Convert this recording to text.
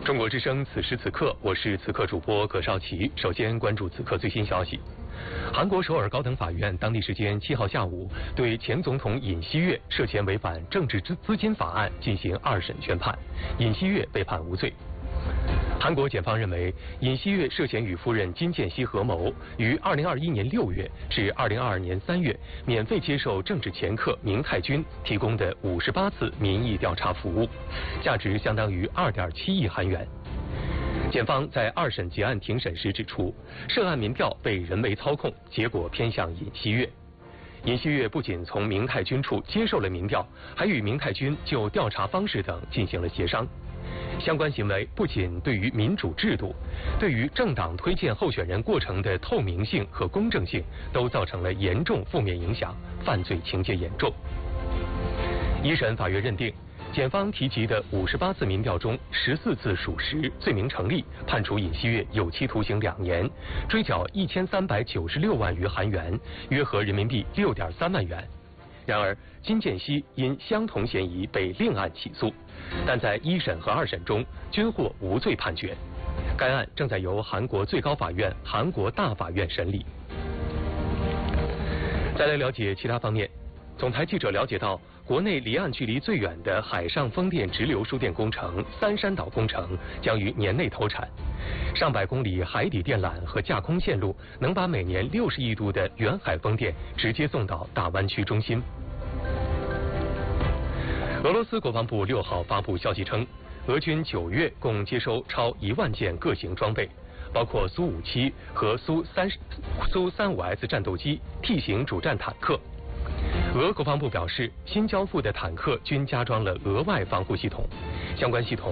中国之声，此时此刻，我是此刻主播葛绍奇。首先关注此刻最新消息。韩国首尔高等法院当地时间7号下午对前总统尹锡悦涉嫌违反政治资金法案进行2审宣判，尹锡悦被判无罪。韩国检方认为，尹锡悦涉嫌与夫人金建熙合谋，于2021年6月至2022年3月免费接受政治掮客明泰君提供的58次民意调查服务，价值相当于2.7亿韩元。检方在2审结案庭审时指出，涉案民调被人为操控，结果偏向尹锡悦。尹锡悦不仅从明泰君处接受了民调，还与明泰君就调查方式等进行了协商。相关行为不仅对于民主制度，对于政党推荐候选人过程的透明性和公正性都造成了严重负面影响，犯罪情节严重。1审法院认定，检方提及的58次民调中14次属实，罪名成立，判处尹锡悦有期徒刑2年，追缴1396万余韩元，约合人民币6.3万元。然而，金建熙因相同嫌疑被另案起诉，但在1审和2审中均获无罪判决。该案正在由韩国最高法院、韩国大法院审理。再来了解其他方面。总台记者了解到，国内离岸距离最远的海上风电直流输电工程三山岛工程将于年内投产，上百公里海底电缆和架空线路能把每年60亿度的远海风电直接送到大湾区中心。俄罗斯国防部6号发布消息称，俄军9月共接收超1万件各型装备，包括苏57和苏35S 战斗机、T 型主战坦克。俄国防部表示，新交付的坦克均加装了额外防护系统，相关系统